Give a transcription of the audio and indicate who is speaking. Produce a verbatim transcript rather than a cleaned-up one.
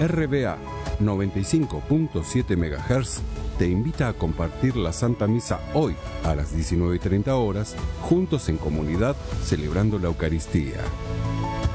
Speaker 1: R B A noventa y cinco punto siete megahertz te invita a compartir la Santa Misa hoy a las diecinueve y treinta horas, juntos en comunidad celebrando la Eucaristía.